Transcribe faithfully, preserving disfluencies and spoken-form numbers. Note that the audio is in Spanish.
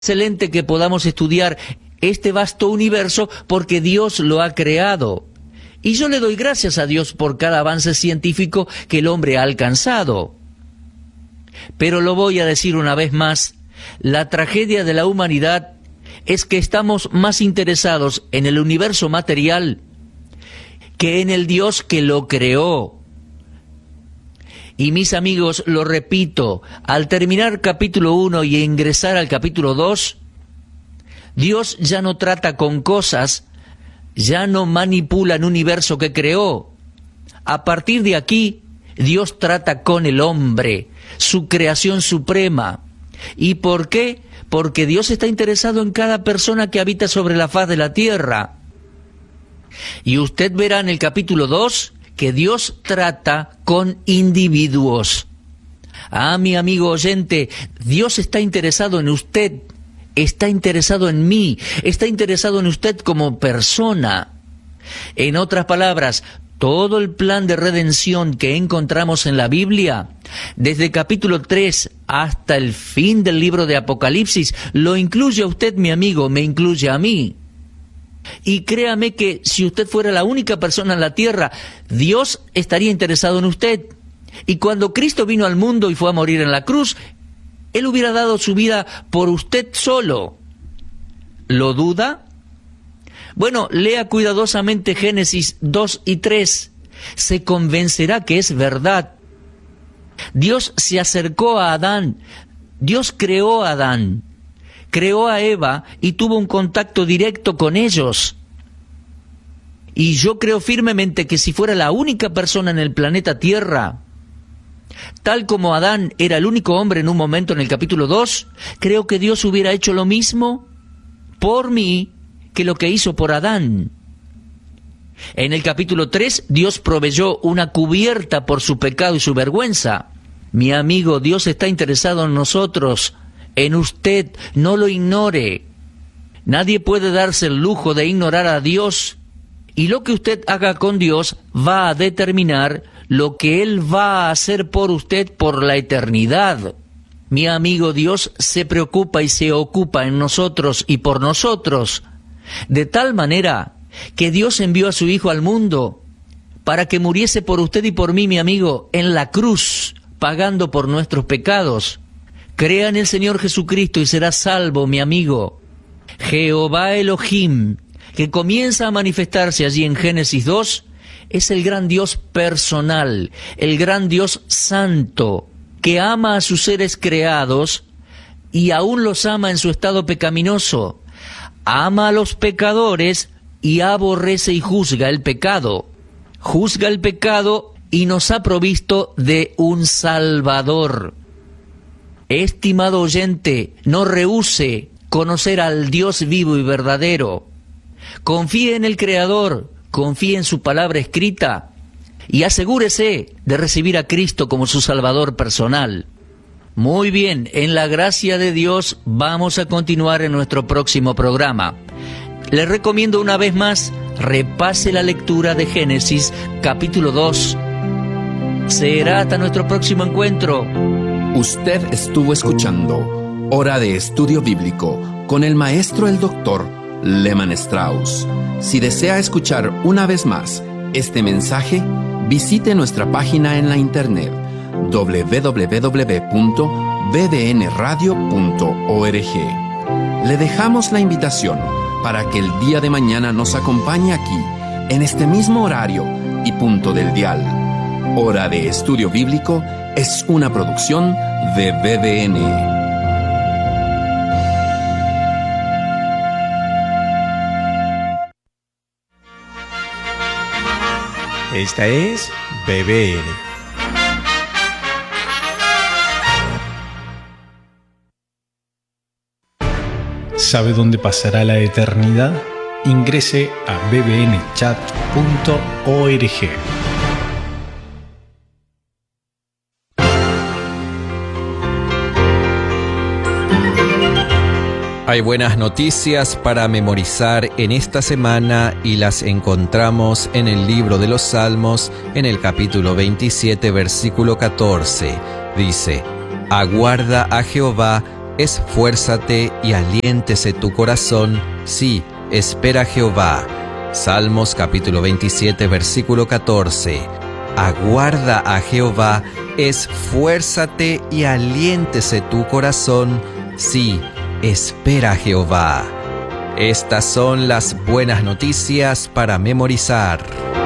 excelente que podamos estudiar este vasto universo porque Dios lo ha creado. Y yo le doy gracias a Dios por cada avance científico que el hombre ha alcanzado. Pero lo voy a decir una vez más, la tragedia de la humanidad es que estamos más interesados en el universo material que en el Dios que lo creó. Y mis amigos, lo repito, al terminar capítulo uno y ingresar al capítulo dos, Dios ya no trata con cosas, ya no manipula el universo que creó. A partir de aquí, Dios trata con el hombre, su creación suprema. ¿Y por qué? Porque Dios está interesado en cada persona que habita sobre la faz de la tierra. Y usted verá en el capítulo dos que Dios trata con individuos. Ah, mi amigo oyente, Dios está interesado en usted, está interesado en mí, está interesado en usted como persona. En otras palabras, todo el plan de redención que encontramos en la Biblia, desde capítulo tres hasta el fin del libro de Apocalipsis, lo incluye a usted, mi amigo, me incluye a mí. Y créame que si usted fuera la única persona en la tierra, Dios estaría interesado en usted. Y cuando Cristo vino al mundo y fue a morir en la cruz, Él hubiera dado su vida por usted solo. ¿Lo duda? Bueno, lea cuidadosamente Génesis dos y tres. Se convencerá que es verdad. Dios se acercó a Adán. Dios creó a Adán. Creó a Eva y tuvo un contacto directo con ellos. Y yo creo firmemente que si fuera la única persona en el planeta Tierra, tal como Adán era el único hombre en un momento en el capítulo dos, creo que Dios hubiera hecho lo mismo por mí que lo que hizo por Adán. En el capítulo tres, Dios proveyó una cubierta por su pecado y su vergüenza. Mi amigo, Dios está interesado en nosotros, en usted, no lo ignore. Nadie puede darse el lujo de ignorar a Dios, y lo que usted haga con Dios va a determinar lo que Él va a hacer por usted por la eternidad. Mi amigo, Dios se preocupa y se ocupa en nosotros y por nosotros, de tal manera que Dios envió a su Hijo al mundo para que muriese por usted y por mí, mi amigo, en la cruz, pagando por nuestros pecados. Crea en el Señor Jesucristo y será salvo, mi amigo. Jehová Elohim, que comienza a manifestarse allí en Génesis dos, es el gran Dios personal, el gran Dios santo, que ama a sus seres creados y aún los ama en su estado pecaminoso. Ama a los pecadores y aborrece y juzga el pecado. Juzga el pecado y nos ha provisto de un Salvador. Estimado oyente, no rehúse conocer al Dios vivo y verdadero. Confíe en el Creador, confíe en su palabra escrita y asegúrese de recibir a Cristo como su Salvador personal. Muy bien, en la gracia de Dios vamos a continuar en nuestro próximo programa. Les recomiendo una vez más, repase la lectura de Génesis capítulo dos. Será hasta nuestro próximo encuentro. Usted estuvo escuchando Hora de Estudio Bíblico con el maestro el doctor Lehman Strauss. Si desea escuchar una vez más este mensaje, visite nuestra página en la internet doble u doble u doble u punto b d n radio punto org. Le dejamos la invitación para que el día de mañana nos acompañe aquí, en este mismo horario y punto del dial. Hora de Estudio Bíblico es una producción de B D N. Esta es B B N. ¿Sabe dónde pasará la eternidad? Ingrese a b b n chat punto org. Hay buenas noticias para memorizar en esta semana y las encontramos en el libro de los Salmos, en el capítulo veintisiete, versículo catorce. Dice: aguarda a Jehová esfuérzate y aliéntese tu corazón, sí, espera a Jehová. Salmos capítulo veintisiete, versículo catorce. Aguarda a Jehová, esfuérzate y aliéntese tu corazón, sí, espera a Jehová. Estas son las buenas noticias para memorizar.